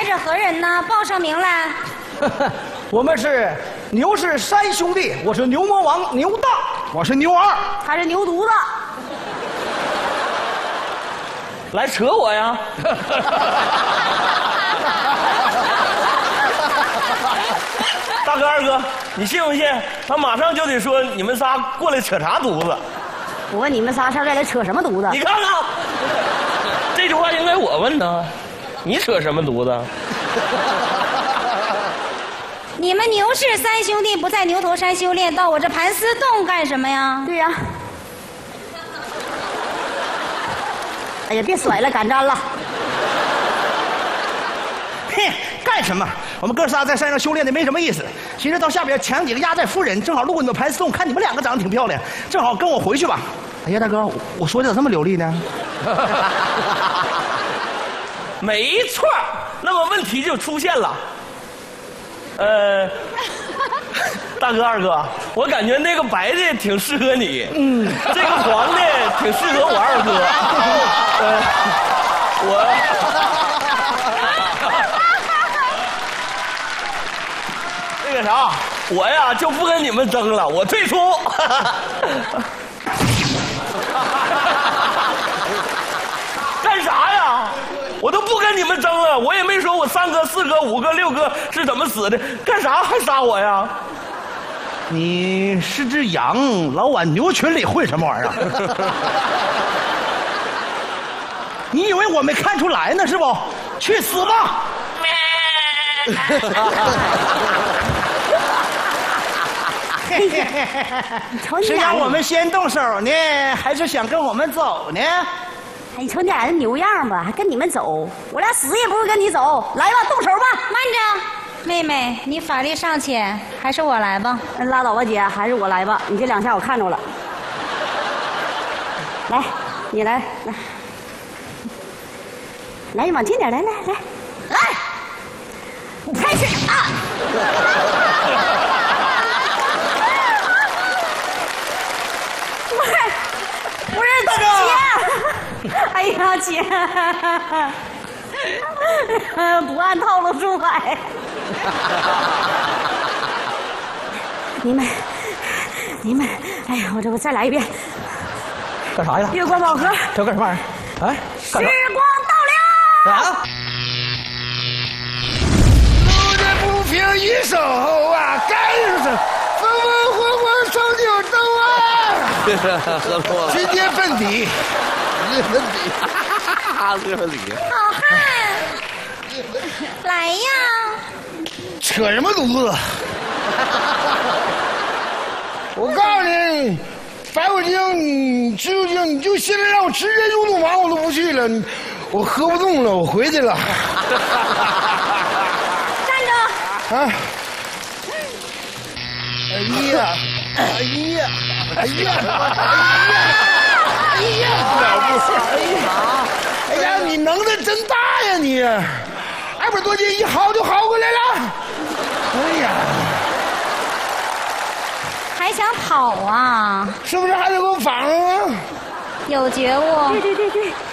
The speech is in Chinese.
来者何人呢？报上名来。 我们是牛氏三兄弟，我是牛魔王牛大，我是牛二， 他是牛犊子。 来扯我呀！大哥二哥，你信不信？他马上就得说你们仨过来扯啥犊子？ 我问你们仨上这来扯什么犊子？ 你看看，这句话应该我问呢，你扯什么犊子？ 你们牛氏三兄弟不在牛头山修炼，到我这盘丝洞干什么呀？ 对呀。哎呀，别甩了，赶毡了。 嘿，干什么？我们哥仨在山上修炼的没什么意思。寻思到下边抢几个压寨夫人，正好路过你们盘丝洞，看你们两个长得挺漂亮，正好跟我回去吧。哎呀，大哥，我说的咋这么流利呢？ 没错，那么问题就出现了。大哥二哥，我感觉那个白的挺适合你，这个黄的挺适合我二哥。那个啥，我呀就不跟你们争了，我退出。干啥呀？我都不跟你们争了，我也没说我3哥、4哥、5哥、6哥是怎么死的，干啥还杀我呀？ 你是只羊，老往牛群里混什么玩意儿？你以为我没看出来呢是不？去死吧！是让我们先动手呢，还是想跟我们走呢？ 你瞅你俩这牛样吧，还跟你们走，我俩死也不会跟你走。来吧，动手吧！ 慢着，妹妹，你法力尚浅，还是我来吧。 拉倒吧，姐，还是我来吧。你这2下我看着了。来，你来，来，你往近点，来，开始啊！不是姐，哎呀姐，不按套路出牌。你们，哎呀，我再来一遍。 干啥呀？ 月光宝盒。 这干什么玩意儿？哎， 时光到了。 啊！ 路见不平一声吼啊，干什么？风风火火闯九州啊！ 喝多了， 直接奔底， 好汉，来呀！ 扯什么犊子？我告诉你，白骨精，你蜘蛛精，你就现在让我直接入洞房，我都不去了，我喝不动了，我回去了。 站着！ 啊！哎呀！哎呀！哎呀！哎呀！了不起！哎呀，你能耐真大呀你！200多斤一薅就薅过来了。哎呀！ 还想跑啊？ 是不是还得给我绑上啊？ 有觉悟。 对。